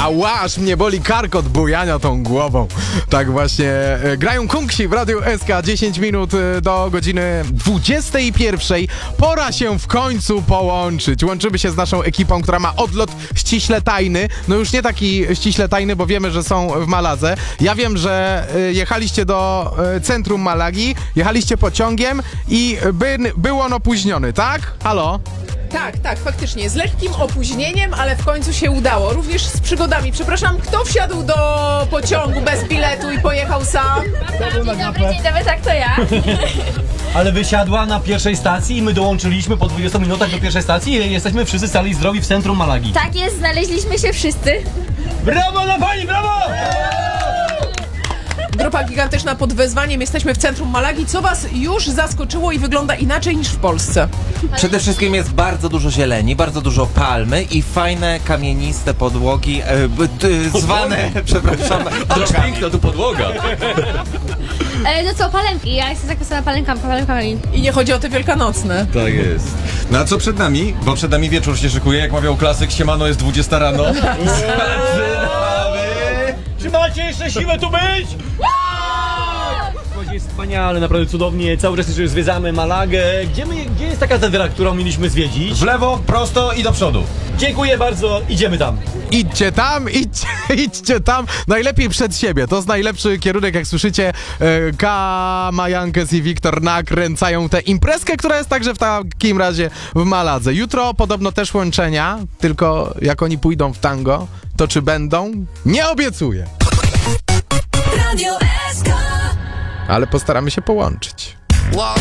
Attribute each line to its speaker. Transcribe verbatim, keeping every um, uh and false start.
Speaker 1: Ała, aż mnie boli kark od bujania tą głową. Tak właśnie e, grają Kunksi w Radiu S K. dziesięć minut e, do godziny dwudziestej pierwszej. Pora się w końcu połączyć. Łączymy się z naszą ekipą, która ma odlot ściśle tajny. No już nie taki ściśle tajny, bo wiemy, że są w Maladze. Ja wiem, że e, jechaliście do e, centrum Malagi, jechaliście pociągiem i by, był on opóźniony, tak? Halo?
Speaker 2: Tak, tak, faktycznie. Z lekkim opóźnieniem, ale w końcu się udało. Również z przygodami. Przepraszam, kto wsiadł do pociągu bez biletu i pojechał sam?
Speaker 3: Dzień dobry, dzień dobry, tak to ja.
Speaker 4: Ale wysiadła na pierwszej stacji i my dołączyliśmy po dwudziestu minutach do pierwszej stacji i jesteśmy wszyscy cali i zdrowi w centrum Malagi.
Speaker 3: Tak jest, znaleźliśmy się wszyscy.
Speaker 4: Brawo dla pani, brawo!
Speaker 2: Grupa gigantyczna pod wezwaniem. Jesteśmy w centrum Malagi. Co was już zaskoczyło i wygląda inaczej niż w Polsce?
Speaker 5: Przede wszystkim jest bardzo dużo zieleni, bardzo dużo palmy i fajne kamieniste podłogi, e, b, d, zwane, przepraszam,
Speaker 6: Ależ piękna tu podłoga.
Speaker 3: E, no co, palemki, ja jestem zakwasana palenkami, palenkami.
Speaker 2: I nie chodzi o te wielkanocne.
Speaker 6: Tak jest. No a co przed nami? Bo przed nami wieczór się szykuje, jak mawiał klasyk, siemano, jest dwudziesta rano.
Speaker 4: Czy macie jeszcze siłę tu być? Jest wspaniale, naprawdę cudownie, cały czas już zwiedzamy Malagę. Gdzie, my, gdzie jest ta katedra, którą mieliśmy zwiedzić?
Speaker 6: W lewo, prosto i do przodu.
Speaker 4: Dziękuję bardzo, idziemy tam.
Speaker 1: Idźcie tam, idźcie, idźcie tam. Najlepiej przed siebie. To jest najlepszy kierunek, jak słyszycie. E, Kama, Jankes i Wiktor nakręcają tę imprezkę, która jest także w takim razie w Maladze. Jutro podobno też łączenia, tylko jak oni pójdą w tango, to czy będą? Nie obiecuję. Ale postaramy się połączyć.
Speaker 7: Walk